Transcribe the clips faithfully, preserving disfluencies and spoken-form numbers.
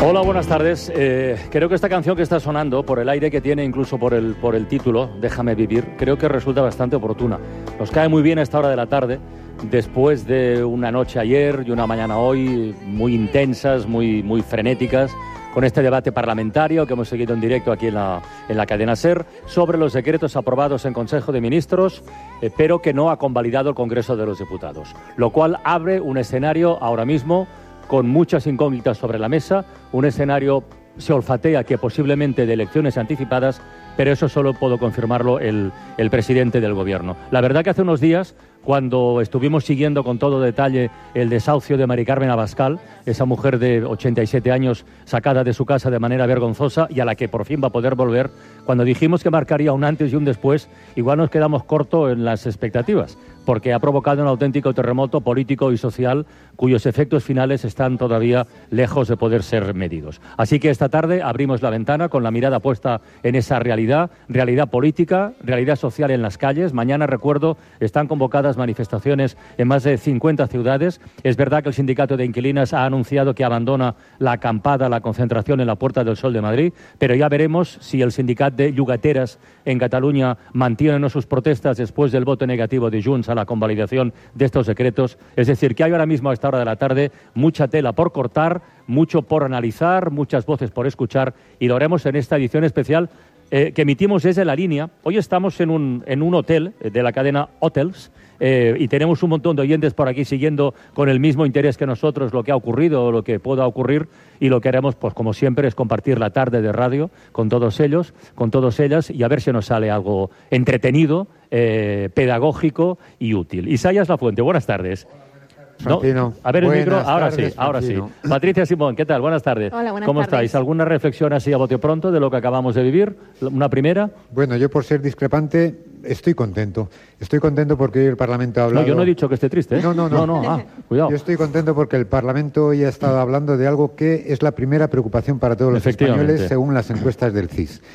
Hola, buenas tardes. Eh, creo que esta canción que está sonando, por el aire que tiene, incluso por el, por el título, Déjame vivir, creo que resulta bastante oportuna. Nos cae muy bien a esta hora de la tarde, después de una noche ayer y una mañana hoy muy intensas, muy, muy frenéticas, con este debate parlamentario que hemos seguido en directo aquí en la, en la cadena SER, sobre los decretos aprobados en Consejo de Ministros, eh, pero que no ha convalidado el Congreso de los Diputados. Lo cual abre un escenario ahora mismo con muchas incógnitas sobre la mesa, un escenario se olfatea que posiblemente de elecciones anticipadas, pero eso solo puedo confirmarlo el, el presidente del Gobierno. La verdad que hace unos días, cuando estuvimos siguiendo con todo detalle el desahucio de Mari Carmen Abascal, esa mujer de ochenta y siete años sacada de su casa de manera vergonzosa y a la que por fin va a poder volver, cuando dijimos que marcaría un antes y un después, igual nos quedamos cortos en las expectativas, porque ha provocado un auténtico terremoto político y social cuyos efectos finales están todavía lejos de poder ser medidos. Así que esta tarde abrimos la ventana con la mirada puesta en esa realidad, realidad política, realidad social en las calles. Mañana, recuerdo, están convocadas manifestaciones en más de cincuenta ciudades. Es verdad que el Sindicato de Inquilinas ha anunciado que abandona la acampada, la concentración en la Puerta del Sol de Madrid, pero ya veremos si el Sindicat de Llogateres en Cataluña mantiene o no sus protestas después del voto negativo de Junts a la convalidación de estos decretos. Es decir, que hay ahora mismo a esta hora de la tarde mucha tela por cortar, mucho por analizar, muchas voces por escuchar, y lo haremos en esta edición especial eh, que emitimos desde La Línea. Hoy estamos en un, en un hotel de la cadena Hotels, Eh, y tenemos un montón de oyentes por aquí siguiendo con el mismo interés que nosotros lo que ha ocurrido o lo que pueda ocurrir, y lo que haremos, pues como siempre, es compartir la tarde de radio con todos ellos, con todas ellas, y a ver si nos sale algo entretenido, eh, pedagógico y útil. Isaías Lafuente, buenas tardes. Francino, ¿No? A ver el micro, ahora tardes, sí, ahora Francino. sí. Patricia Simón, ¿qué tal? Buenas tardes. Hola, buenas ¿Cómo tardes. estáis? ¿Alguna reflexión así a bote pronto de lo que acabamos de vivir? ¿Una primera? Bueno, yo por ser discrepante estoy contento. Estoy contento porque hoy el Parlamento ha hablado... No, yo no he dicho que esté triste, ¿eh? No, no, no. no, no. Ah, cuidado. Yo estoy contento porque el Parlamento hoy ha estado hablando de algo que es la primera preocupación para todos los Efectivamente. españoles según las encuestas del C I S.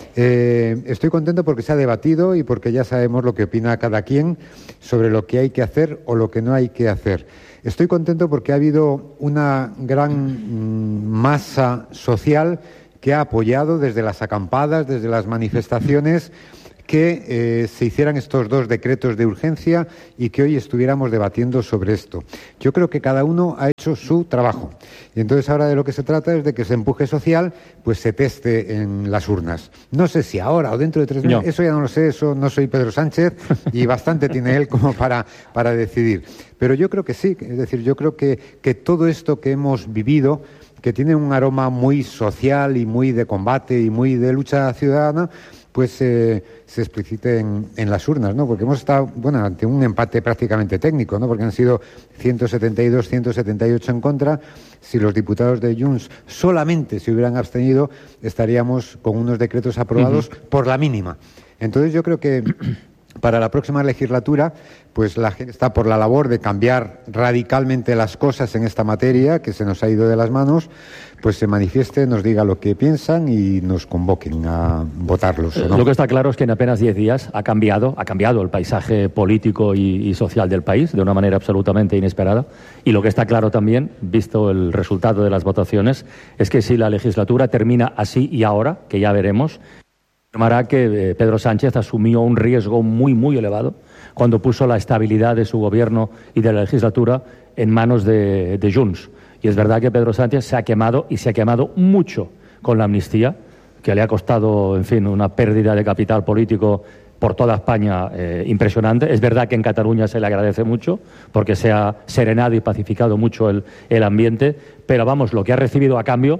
Eh, estoy contento porque se ha debatido y porque ya sabemos lo que opina cada quien sobre lo que hay que hacer o lo que no hay que hacer. Estoy contento porque ha habido una gran mm, masa social que ha apoyado desde las acampadas, desde las manifestaciones, que eh, se hicieran estos dos decretos de urgencia y que hoy estuviéramos debatiendo sobre esto. Yo creo que cada uno ha hecho su trabajo. Y entonces ahora de lo que se trata es de que ese empuje social pues se teste en las urnas. No sé si ahora o dentro de tres meses, No. eso ya no lo sé, eso no soy Pedro Sánchez y bastante tiene él como para, para decidir. Pero yo creo que sí, es decir, yo creo que, que todo esto que hemos vivido, que tiene un aroma muy social y muy de combate y muy de lucha ciudadana, pues eh, se explicite en, en las urnas, ¿no? Porque hemos estado, bueno, ante un empate prácticamente técnico, ¿no? Porque han sido ciento setenta y dos, ciento setenta y ocho en contra. Si los diputados de Junts solamente se hubieran abstenido, estaríamos con unos decretos aprobados uh-huh. por la mínima. Entonces yo creo que para la próxima legislatura, pues la gente está por la labor de cambiar radicalmente las cosas en esta materia que se nos ha ido de las manos, pues se manifieste, nos diga lo que piensan y nos convoquen a votarlos, ¿o no? Lo que está claro es que en apenas diez días ha cambiado, ha cambiado el paisaje político y, y social del país de una manera absolutamente inesperada. Y lo que está claro también, visto el resultado de las votaciones, es que si la legislatura termina así y ahora, que ya veremos, afirmará que eh, Pedro Sánchez asumió un riesgo muy, muy elevado cuando puso la estabilidad de su gobierno y de la legislatura en manos de, de Junts. Y es verdad que Pedro Sánchez se ha quemado, y se ha quemado mucho con la amnistía, que le ha costado, en fin, una pérdida de capital político por toda España eh, impresionante. Es verdad que en Cataluña se le agradece mucho, porque se ha serenado y pacificado mucho el, el ambiente, pero vamos, lo que ha recibido a cambio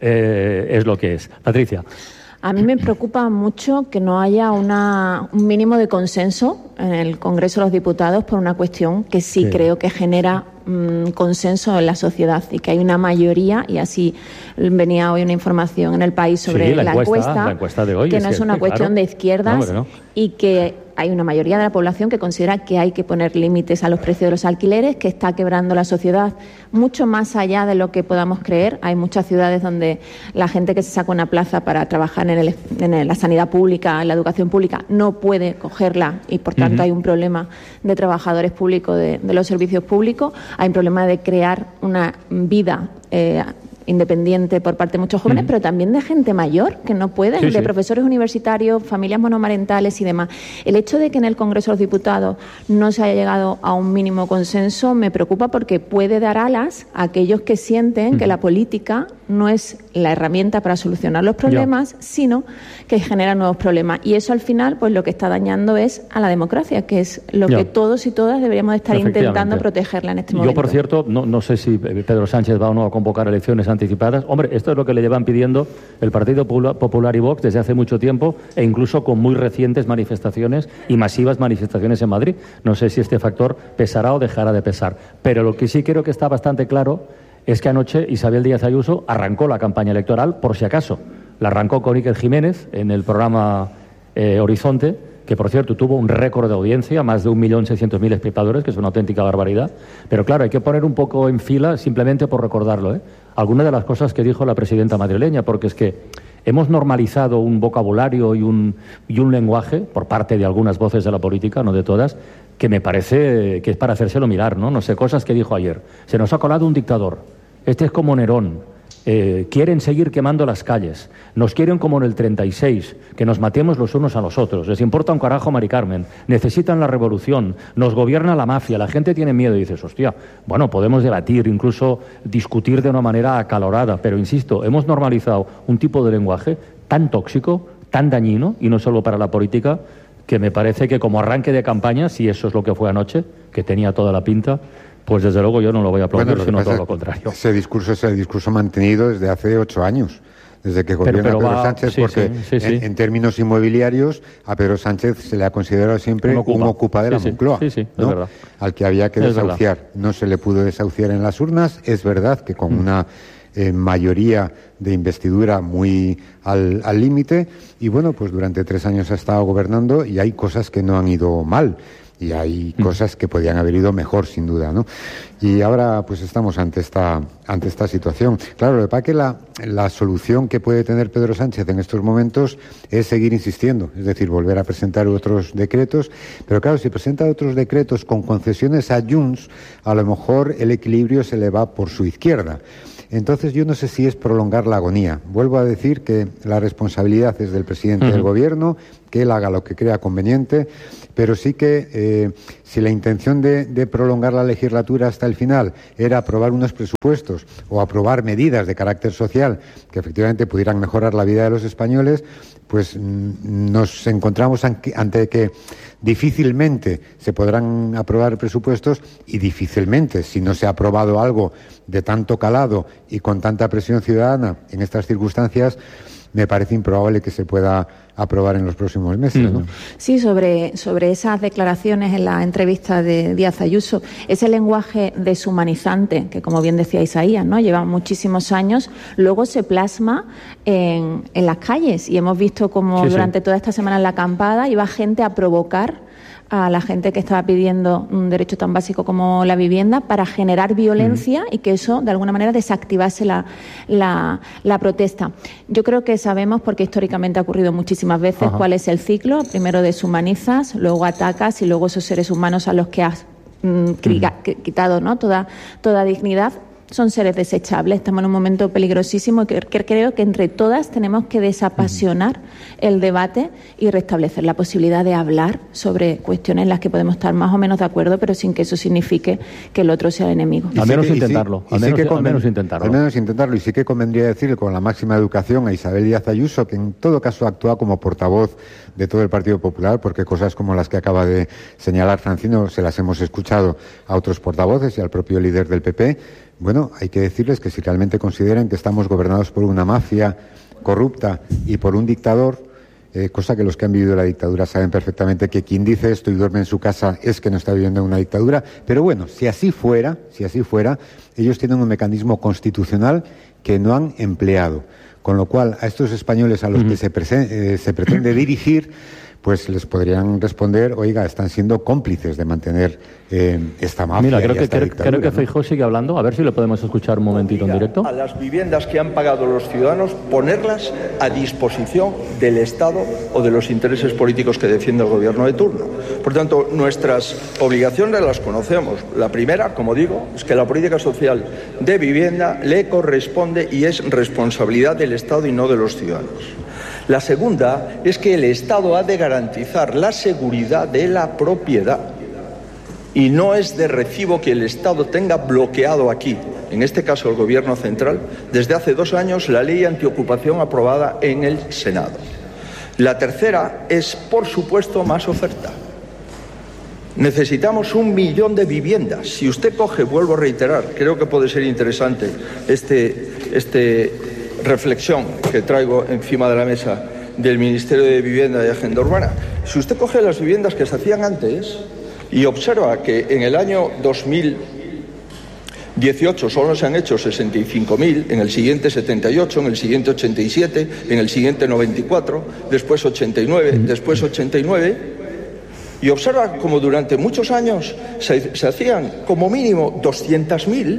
eh, es lo que es. Patricia. A mí me preocupa mucho que no haya una, un mínimo de consenso en el Congreso de los Diputados por una cuestión que sí, sí. creo que genera mmm, consenso en la sociedad y que hay una mayoría, y así venía hoy una información en El País sobre sí, la, la, encuesta, encuesta, la encuesta de hoy, que es no es que, una sí, cuestión claro. de izquierdas no, no. y que hay una mayoría de la población que considera que hay que poner límites a los precios de los alquileres, que está quebrando la sociedad mucho más allá de lo que podamos creer. Hay muchas ciudades donde la gente que se saca una plaza para trabajar en, el, en la sanidad pública, en la educación pública, no puede cogerla y, por tanto, uh-huh. hay un problema de trabajadores públicos de, de los servicios públicos. Hay un problema de crear una vida eh, independiente por parte de muchos jóvenes, uh-huh. pero también de gente mayor que no pueden, sí, de sí. profesores universitarios, familias monomarentales y demás. El hecho de que en el Congreso de los Diputados no se haya llegado a un mínimo consenso me preocupa porque puede dar alas a aquellos que sienten uh-huh. que la política no es la herramienta para solucionar los problemas, ya. sino que genera nuevos problemas. Y eso al final, pues lo que está dañando es a la democracia, que es lo ya. que todos y todas deberíamos estar intentando protegerla en este momento. Yo, por cierto, no, no sé si Pedro Sánchez va o no a convocar elecciones anticipadas. Hombre, esto es lo que le llevan pidiendo el Partido Popular y Vox desde hace mucho tiempo, e incluso con muy recientes manifestaciones y masivas manifestaciones en Madrid. No sé si este factor pesará o dejará de pesar. Pero lo que sí creo que está bastante claro es que anoche Isabel Díaz Ayuso arrancó la campaña electoral, por si acaso. La arrancó con Iker Jiménez en el programa eh, Horizonte, que por cierto tuvo un récord de audiencia, más de un millón seiscientos mil espectadores, que es una auténtica barbaridad. Pero claro, hay que poner un poco en fila, simplemente por recordarlo, ¿eh? algunas de las cosas que dijo la presidenta madrileña, porque es que hemos normalizado un vocabulario y un, y un lenguaje, por parte de algunas voces de la política, no de todas, que me parece que es para hacérselo mirar, ¿no? No sé, cosas que dijo ayer. Se nos ha colado un dictador. Este es como Nerón. Eh, quieren seguir quemando las calles. Nos quieren como en el treinta y seis, que nos matemos los unos a los otros. Les importa un carajo, Mari Carmen. Necesitan la revolución. Nos gobierna la mafia. La gente tiene miedo y dices, hostia, bueno, podemos debatir, incluso discutir de una manera acalorada, pero insisto, hemos normalizado un tipo de lenguaje tan tóxico, tan dañino, y no solo para la política, que me parece que como arranque de campaña, si eso es lo que fue anoche, que tenía toda la pinta, pues desde luego yo no lo voy a aplaudir, bueno, sino todo lo contrario. Ese discurso es el discurso mantenido desde hace ocho años, desde que gobierna pero, pero Pedro va, Sánchez, sí, porque sí, sí, sí. En, en términos inmobiliarios a Pedro Sánchez se le ha considerado siempre un ocupa, un ocupa de la sí, Moncloa, sí, sí, sí, ¿no? es verdad. Al que había que es desahuciar. Verdad. No se le pudo desahuciar en las urnas, es verdad que con mm. una eh, mayoría de investidura muy al límite, y bueno, pues durante tres años ha estado gobernando y hay cosas que no han ido mal. Y hay mm. cosas que podían haber ido mejor, sin duda, ¿no? Y ahora, pues estamos ante esta ante esta situación. Claro, lo que pasa es que la, la solución que puede tener Pedro Sánchez en estos momentos es seguir insistiendo, es decir, volver a presentar otros decretos. Pero claro, si presenta otros decretos con concesiones a Junts, a lo mejor el equilibrio se le va por su izquierda. Entonces yo no sé si es prolongar la agonía. Vuelvo a decir que la responsabilidad es del presidente uh-huh. del gobierno, que él haga lo que crea conveniente, pero sí que eh, si la intención de, de prolongar la legislatura hasta el final era aprobar unos presupuestos o aprobar medidas de carácter social que efectivamente pudieran mejorar la vida de los españoles, pues mm, nos encontramos ante que difícilmente se podrán aprobar presupuestos y difícilmente, si no se ha aprobado algo de tanto calado y con tanta presión ciudadana en estas circunstancias, me parece improbable que se pueda aprobar en los próximos meses, ¿no? Sí, sobre, sobre esas declaraciones en la entrevista de Díaz Ayuso, ese lenguaje deshumanizante, que como bien decía Isaías, ¿no? Lleva muchísimos años, luego se plasma en, en las calles, y hemos visto como sí, durante sí. toda esta semana en la acampada iba gente a provocar a la gente que estaba pidiendo un derecho tan básico como la vivienda para generar violencia mm. y que eso de alguna manera desactivase la, la, la protesta. Yo creo que sabemos, porque históricamente ha ocurrido muchísimas veces, Ajá. cuál es el ciclo. Primero deshumanizas, luego atacas y luego esos seres humanos a los que has mm, criga, mm. quitado, ¿no? toda, toda dignidad. Son seres desechables. Estamos en un momento peligrosísimo y que, que creo que entre todas tenemos que desapasionar el debate y restablecer la posibilidad de hablar sobre cuestiones en las que podemos estar más o menos de acuerdo, pero sin que eso signifique que el otro sea el enemigo. Al menos intentarlo. Al menos intentarlo. Al menos intentarlo. Y sí que convendría decir con la máxima educación a Isabel Díaz Ayuso, que en todo caso actúa como portavoz de todo el Partido Popular, porque cosas como las que acaba de señalar Francino se las hemos escuchado a otros portavoces y al propio líder del P P. Bueno, hay que decirles que si realmente consideran que estamos gobernados por una mafia corrupta y por un dictador, eh, cosa que los que han vivido la dictadura saben perfectamente que quien dice esto y duerme en su casa es que no está viviendo en una dictadura. Pero bueno, si así fuera, si así fuera, ellos tienen un mecanismo constitucional que no han empleado. Con lo cual, a estos españoles a los uh-huh. que se, prese- eh, se pretende dirigir, pues les podrían responder, oiga, están siendo cómplices de mantener eh, esta mafia. Mira, creo y que, esta creo, dictadura, creo que ¿no? Feijóo sigue hablando. A ver si lo podemos escuchar un momentito en directo. A las viviendas que han pagado los ciudadanos, ponerlas a disposición del Estado o de los intereses políticos que defiende el gobierno de turno. Por tanto, nuestras obligaciones las conocemos. La primera, como digo, es que la política social de vivienda le corresponde y es responsabilidad del Estado y no de los ciudadanos. La segunda es que el Estado ha de garantizar la seguridad de la propiedad y no es de recibo que el Estado tenga bloqueado aquí, en este caso el Gobierno central, desde hace dos años la ley antiocupación aprobada en el Senado. La tercera es, por supuesto, más oferta. Necesitamos un millón de viviendas. Si usted coge, vuelvo a reiterar, creo que puede ser interesante este... este reflexión que traigo encima de la mesa del Ministerio de Vivienda y Agenda Urbana. Si usted coge las viviendas que se hacían antes y observa que en el año dos mil dieciocho solo se han hecho sesenta y cinco mil, en el siguiente setenta y ocho, en el siguiente ochenta y siete, en el siguiente noventa y cuatro, después ochenta y nueve, después ochenta y nueve, y observa como durante muchos años se, se hacían como mínimo doscientos mil,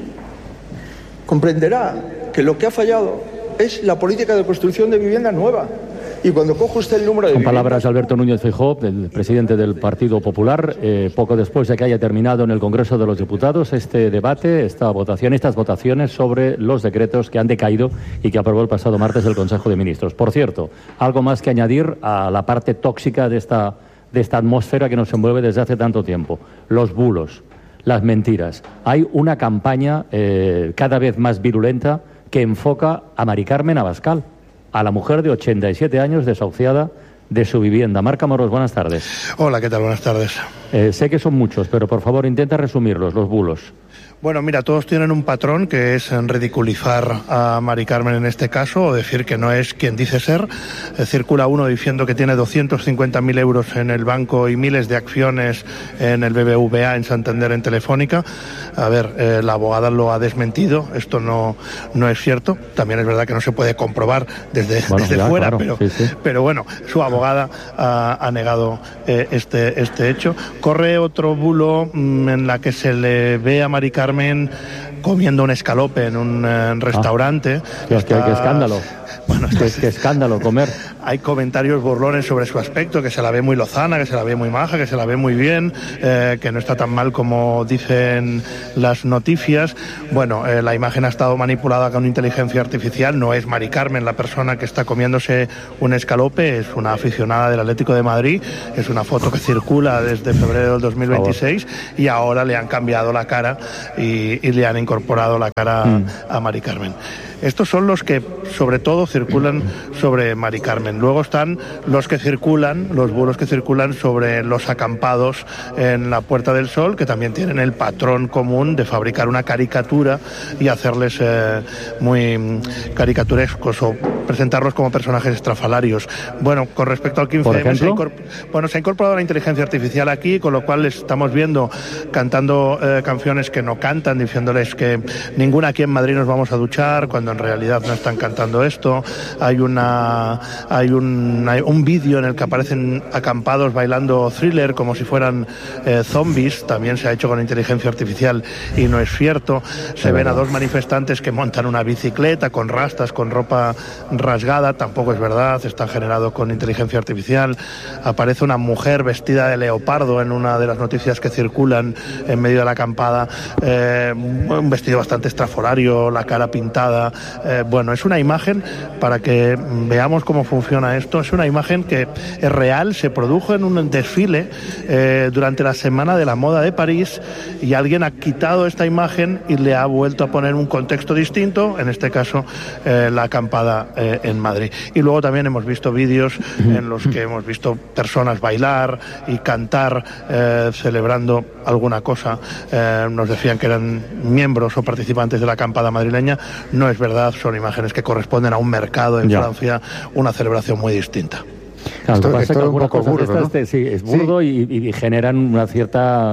comprenderá que lo que ha fallado es la política de construcción de vivienda nueva. Y cuando coge usted el número de Con viviendas... palabras de Alberto Núñez Feijóo, el presidente del Partido Popular, eh, poco después de que haya terminado en el Congreso de los Diputados este debate, esta votación, estas votaciones sobre los decretos que han decaído y que aprobó el pasado martes el Consejo de Ministros. Por cierto, algo más que añadir a la parte tóxica de esta, de esta atmósfera que nos envuelve desde hace tanto tiempo. Los bulos, las mentiras. Hay una campaña eh, cada vez más virulenta que enfoca a Mari Carmen Abascal, a la mujer de ochenta y siete años desahuciada de su vivienda. Marca Moros, buenas tardes. Hola, ¿qué tal? Buenas tardes. Eh, sé que son muchos, pero por favor intenta resumirlos, los bulos. Bueno, mira, todos tienen un patrón que es ridiculizar a Mari Carmen en este caso, o decir que no es quien dice ser. Eh, circula uno diciendo que tiene doscientos cincuenta mil euros en el banco y miles de acciones en el B B V A, en Santander, en Telefónica. A ver, eh, la abogada lo ha desmentido, esto no, no es cierto. También es verdad que no se puede comprobar desde, bueno, desde ya, fuera, claro, pero, sí, sí. pero bueno, su abogada ha, ha negado eh, este, este hecho. Corre otro bulo mmm, en la que se le ve a Mari Carmen comiendo un escalope en un eh, restaurante. Ah, Dios, Está... qué, qué escándalo. Bueno, qué, qué escándalo comer. Hay comentarios burlones sobre su aspecto, que se la ve muy lozana, que se la ve muy maja, que se la ve muy bien, eh, que no está tan mal como dicen las noticias. Bueno, eh, la imagen ha estado manipulada con inteligencia artificial. No es Mari Carmen la persona que está comiéndose un escalope, es una aficionada del Atlético de Madrid. Es una foto que circula desde febrero del dos mil veintiséis y ahora le han cambiado la cara y, y le han incorporado la cara mm. a Mari Carmen. Estos son los que, sobre todo, circulan sobre Mari Carmen. Luego están los que circulan, los bulos que circulan sobre los acampados en la Puerta del Sol, que también tienen el patrón común de fabricar una caricatura y hacerles eh, muy caricaturescos o presentarlos como personajes estrafalarios. Bueno, con respecto al quince eme, se, bueno, se ha incorporado la inteligencia artificial aquí, con lo cual les estamos viendo cantando eh, canciones que no cantan, diciéndoles que ninguna aquí en Madrid nos vamos a duchar, cuando en realidad no están cantando esto. Hay una hay un, hay un vídeo en el que aparecen acampados bailando Thriller como si fueran eh, zombies. También se ha hecho con inteligencia artificial y no es cierto. Se ven a dos manifestantes que montan una bicicleta con rastas, con ropa rasgada. Tampoco es verdad, está generado con inteligencia artificial. Aparece una mujer vestida de leopardo en una de las noticias que circulan en medio de la acampada, eh, un vestido bastante estrafolario, la cara pintada. Eh, bueno, es una imagen, para que veamos cómo funciona esto, es una imagen que es real, se produjo en un desfile eh, durante la Semana de la Moda de París, y alguien ha quitado esta imagen y le ha vuelto a poner un contexto distinto, en este caso eh, la acampada eh, en Madrid. Y luego también hemos visto vídeos en los que hemos visto personas bailar y cantar eh, celebrando alguna cosa. Eh, nos decían que eran miembros o participantes de la acampada madrileña. No es verdad, son imágenes que corresponden a un mercado en ya. Francia, una celebración muy distinta. Claro, esto, esto es un poco burdo, estas, ¿no? Sí, es burdo sí. y, y generan una cierta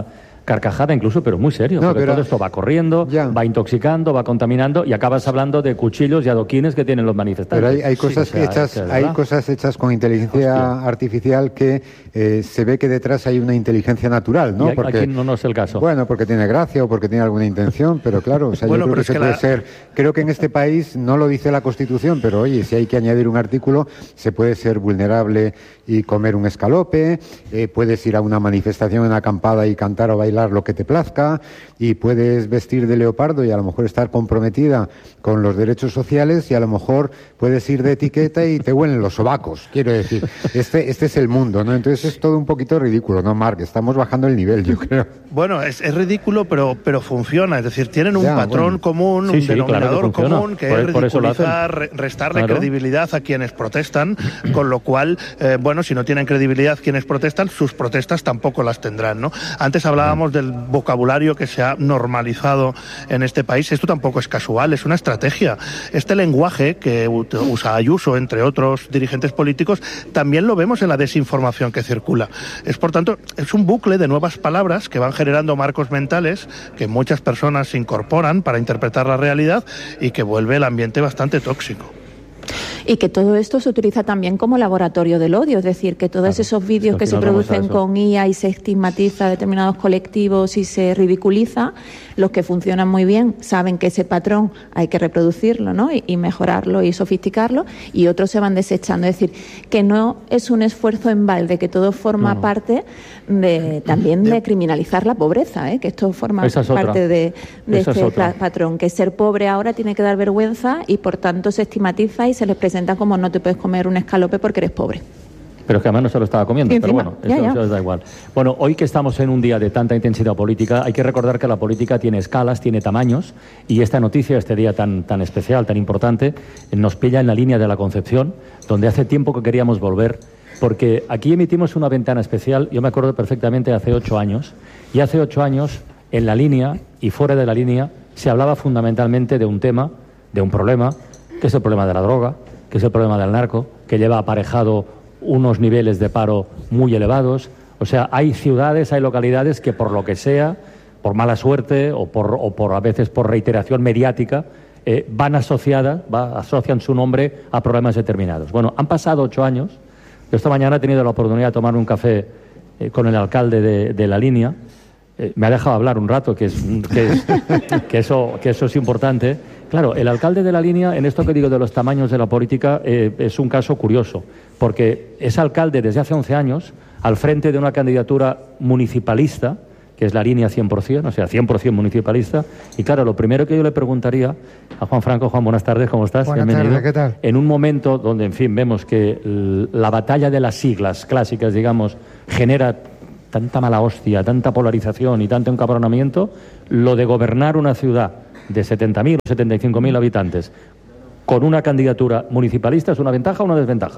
carcajada incluso, pero muy serio, no, porque pero, todo esto va corriendo, ya. va intoxicando, va contaminando y acabas hablando de cuchillos y adoquines que tienen los manifestantes. Pero hay, hay cosas sí, o sea, hechas, es que hay cosas hechas con inteligencia Hostia. artificial que eh, se ve que detrás hay una inteligencia natural, ¿no? Y porque, aquí no, no es el caso. Bueno, porque tiene gracia o porque tiene alguna intención, pero claro, o sea, bueno, yo creo que se que puede la... ser. Creo que en este país no lo dice la Constitución, pero oye, si hay que añadir un artículo, se puede ser vulnerable y comer un escalope, eh, puedes ir a una manifestación en acampada y cantar o bailar lo que te plazca, y puedes vestir de leopardo y a lo mejor estar comprometida con los derechos sociales, y a lo mejor puedes ir de etiqueta y te huelen los sobacos, quiero decir. Este, este es el mundo, ¿no? Entonces es todo un poquito ridículo, ¿no, Marc? Estamos bajando el nivel, yo creo. Bueno, es, es ridículo, pero, pero funciona. Es decir, tienen un ya, patrón bueno. común, sí, un sí, denominador claro que común, que por, es ridiculizar, restarle claro. credibilidad a quienes protestan, con lo cual, eh, bueno, si no tienen credibilidad quienes protestan, sus protestas tampoco las tendrán, ¿no? Antes hablábamos del vocabulario que se ha normalizado en este país. Esto tampoco es casual, es una estrategia. Este lenguaje que usa Ayuso, entre otros dirigentes políticos, también lo vemos en la desinformación que circula. Es, por tanto, es un bucle de nuevas palabras que van generando marcos mentales que muchas personas se incorporan para interpretar la realidad y que vuelve el ambiente bastante tóxico. Y que todo esto se utiliza también como laboratorio del odio, es decir, que todos claro, esos vídeos que se producen con I A y se estigmatiza a determinados colectivos y se ridiculiza, los que funcionan muy bien saben que ese patrón hay que reproducirlo, ¿no? y, y mejorarlo y sofisticarlo, y otros se van desechando. Es decir, que no es un esfuerzo en balde, que todo forma no. parte de, también de criminalizar la pobreza, ¿eh? que esto forma es parte de, de este es patrón, que ser pobre ahora tiene que dar vergüenza y por tanto se estigmatiza y se les presenta como no te puedes comer un escalope porque eres pobre. Pero es que además no se lo estaba comiendo, pero bueno, ya, eso, ya. eso da igual. Bueno, hoy que estamos en un día de tanta intensidad política, hay que recordar que la política tiene escalas, tiene tamaños, y esta noticia, este día tan, tan especial, tan importante, nos pilla en la línea de la Concepción, donde hace tiempo que queríamos volver, porque aquí emitimos una ventana especial, yo me acuerdo perfectamente hace ocho años, y hace ocho años, en la línea y fuera de la línea, se hablaba fundamentalmente de un tema, de un problema, que es el problema de la droga, que es el problema del narco, que lleva aparejado unos niveles de paro muy elevados. O sea, hay ciudades, hay localidades que por lo que sea, por mala suerte o por, o por a veces por reiteración mediática, eh, van asociadas, va, asocian su nombre a problemas determinados. Bueno, han pasado ocho años. Yo esta mañana he tenido la oportunidad de tomar un café eh, con el alcalde de, de la línea. Eh, me ha dejado hablar un rato, que, es, que, es, que, eso, que eso es importante. Claro, el alcalde de la línea, en esto que digo de los tamaños de la política, eh, es un caso curioso, porque es alcalde desde hace once años al frente de una candidatura municipalista, que es la línea cien por ciento, o sea, cien por ciento municipalista, y claro, lo primero que yo le preguntaría a Juan Franco. Juan, buenas tardes, ¿cómo estás? Buenas Bienvenido. tardes, ¿qué tal? En un momento donde, en fin, vemos que la batalla de las siglas clásicas, digamos, genera tanta mala hostia, tanta polarización y tanto encabronamiento, lo de gobernar una ciudad de setenta mil o setenta y cinco mil habitantes con una candidatura municipalista, ¿es una ventaja o una desventaja?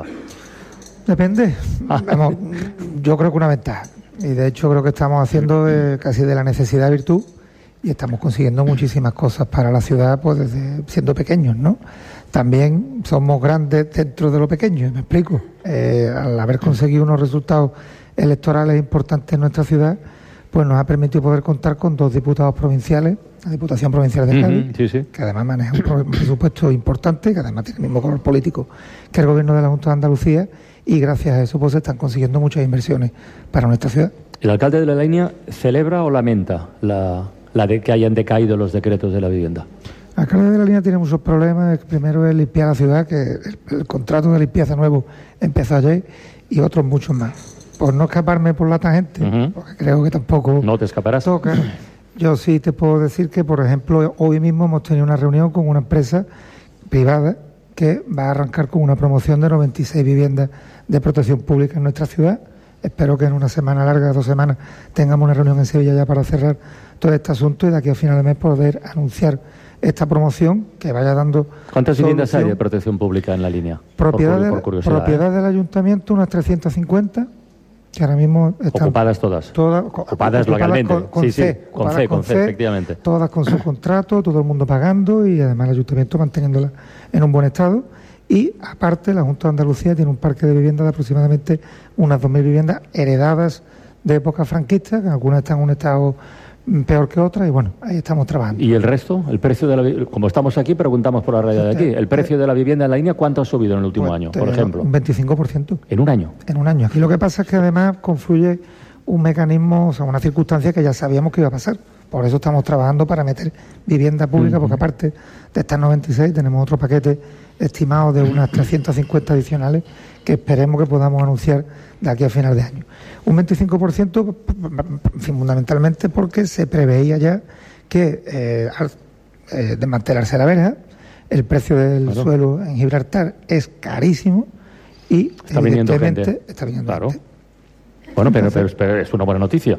Depende. Ah. Vamos, yo creo que una ventaja. Y de hecho creo que estamos haciendo de, casi de la necesidad virtud, y estamos consiguiendo muchísimas cosas para la ciudad, pues desde siendo pequeños, ¿no? También somos grandes dentro de lo pequeño, ¿me explico? Eh, al haber conseguido unos resultados electorales importantes en nuestra ciudad, pues nos ha permitido poder contar con dos diputados provinciales, la Diputación Provincial de Cádiz, uh-huh, sí, sí. que además maneja un presupuesto importante, que además tiene el mismo color político que el Gobierno de la Junta de Andalucía, y gracias a eso pues se están consiguiendo muchas inversiones para nuestra ciudad. ¿El alcalde de la línea celebra o lamenta la, la de que hayan decaído los decretos de la vivienda? El alcalde de la línea tiene muchos problemas. El primero es limpiar la ciudad, que el, el contrato de limpieza nuevo empezó ayer, y otros muchos más. Por no escaparme por la tangente, uh-huh. porque creo que tampoco no te escaparás. Toca. Yo sí te puedo decir que, por ejemplo, hoy mismo hemos tenido una reunión con una empresa privada que va a arrancar con una promoción de noventa y seis viviendas de protección pública en nuestra ciudad. Espero que en una semana larga, dos semanas, tengamos una reunión en Sevilla ya para cerrar todo este asunto, y de aquí a final de mes poder anunciar esta promoción que vaya dando. ¿Cuántas viviendas hay de protección pública en la línea? Propiedad, por, de, por curiosidad, propiedad ¿eh? del ayuntamiento, unas trescientas cincuenta, que ahora mismo están ocupadas todas. Todas ocupadas legalmente. Con, con sí, C, sí, con C, con C, efectivamente. Todas con su contrato, todo el mundo pagando, y además el ayuntamiento manteniéndolas en un buen estado. Y aparte, la Junta de Andalucía tiene un parque de viviendas de aproximadamente unas dos mil viviendas heredadas de época franquista, que algunas están en un estado peor que otras, y bueno, ahí estamos trabajando. ¿Y el resto? El precio de la, como estamos aquí, preguntamos por la radio de aquí, ¿el precio de la vivienda en la línea cuánto ha subido en el último pues, año, por ejemplo? Un veinticinco por ciento. ¿En un año? En un año. Aquí lo que pasa es que además confluye un mecanismo, o sea, una circunstancia que ya sabíamos que iba a pasar. Por eso estamos trabajando para meter vivienda pública, uh-huh. porque aparte de estas noventa y seis tenemos otro paquete estimado de unas trescientas cincuenta adicionales que esperemos que podamos anunciar de aquí a final de año. Un veinticinco por ciento fundamentalmente porque se preveía ya que eh, al eh, desmantelarse la verja, el precio del claro. suelo en Gibraltar es carísimo y está viniendo gente. Está viniendo claro. gente. Bueno, pero, pero, pero es una buena noticia.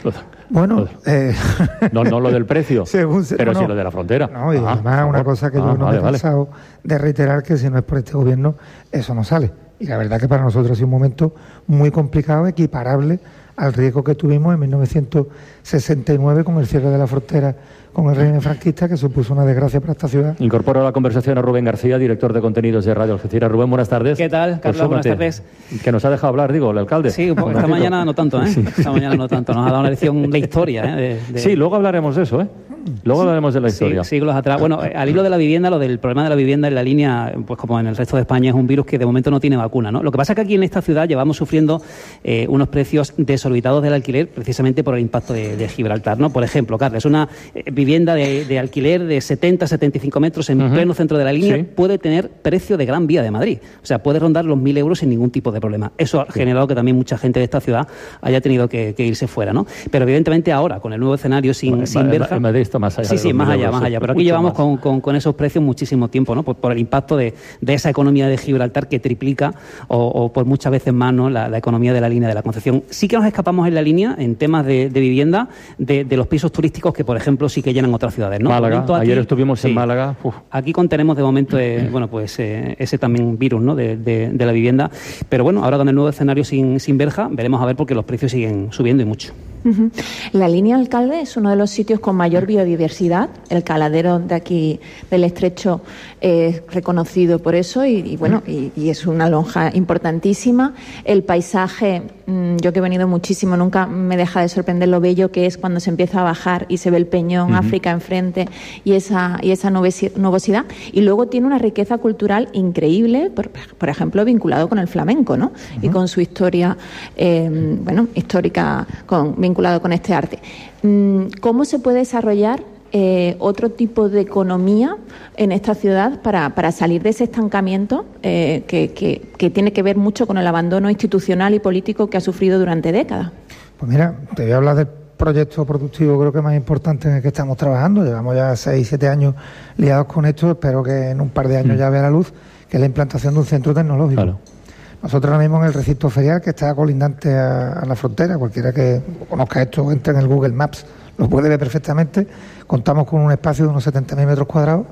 Bueno, eh... no, no lo del precio, Según, pero no, sí lo de la frontera. No, y ah, además una cosa que ah, yo no vale, me he cansado vale. de reiterar, que si no es por este gobierno, eso no sale. Y la verdad que para nosotros ha sido un momento muy complicado, equiparable al riesgo que tuvimos en mil novecientos sesenta y nueve con el cierre de la frontera con el régimen franquista, que supuso una desgracia para esta ciudad. Incorporo a la conversación a Rubén García, director de contenidos de Radio Algeciras. Rubén, buenas tardes. ¿Qué tal, Carlos? Buenas tardes. Que nos ha dejado hablar, digo, el alcalde. Sí, un poco, esta mañana no tanto, ¿eh? Sí. Esta mañana no tanto. Nos ha dado una lección de historia, ¿eh? De, de... Sí, luego hablaremos de eso, ¿eh? Luego hablaremos de la historia. Sí, siglos atrás. Bueno, al hilo de la vivienda, lo del problema de la vivienda en la línea, pues como en el resto de España, es un virus que de momento no tiene vacuna, ¿no? Lo que pasa es que aquí en esta ciudad llevamos sufriendo eh, unos precios desorbitados del alquiler precisamente por el impacto de, de Gibraltar, ¿no? Por ejemplo, Carlos, una eh, vivienda de, de alquiler de setenta, setenta y cinco metros en uh-huh. pleno centro de la línea sí. puede tener precio de Gran Vía de Madrid. O sea, puede rondar los mil euros sin ningún tipo de problema. Eso ha sí. generado que también mucha gente de esta ciudad haya tenido que, que irse fuera, ¿no? Pero evidentemente ahora, con el nuevo escenario sin, bueno, sin verja... En Madrid está más allá. Sí, sí, más allá, más allá. Pero aquí llevamos con, con, con esos precios muchísimo tiempo, ¿no? Por, por el impacto de, de esa economía de Gibraltar que triplica o, o por muchas veces más, ¿no? La, la economía de la línea de la Concepción. Sí que nos escapamos en la línea en temas de, de vivienda de, de los pisos turísticos que, por ejemplo, sí que llenan otras ciudades, ¿no? Málaga, aquí, ayer estuvimos sí, en Málaga. Uf. Aquí contenemos de momento, eh, bueno, pues eh, ese también virus, ¿no? De, de, de la vivienda. Pero bueno, ahora con el nuevo escenario sin, sin verja, veremos a ver porque los precios siguen subiendo y mucho. Uh-huh. La línea Alcalde es uno de los sitios con mayor biodiversidad. El caladero de aquí del Estrecho es reconocido por eso y, y bueno, y, y es una lonja importantísima. El paisaje, mmm, yo que he venido muchísimo, nunca me deja de sorprender lo bello que es cuando se empieza a bajar y se ve el peñón, uh-huh. África enfrente y esa, y esa nubosidad. Y luego tiene una riqueza cultural increíble, por, por ejemplo, vinculado con el flamenco, ¿no? Uh-huh. Y con su historia, eh, bueno, histórica, con, vinculado con este arte. ¿Cómo se puede desarrollar eh, otro tipo de economía en esta ciudad para, para salir de ese estancamiento eh, que, que, que tiene que ver mucho con el abandono institucional y político que ha sufrido durante décadas? Pues mira, te voy a hablar del proyecto productivo creo que más importante en el que estamos trabajando. Llevamos ya seis, siete años liados con esto. Espero que en un par de años mm. ya vea la luz, que es la implantación de un centro tecnológico. Claro. Nosotros ahora mismo en el recinto ferial, que está colindante a, a la frontera, cualquiera que conozca esto, entre en el Google Maps, lo puede ver perfectamente. Contamos con un espacio de unos setenta mil metros cuadrados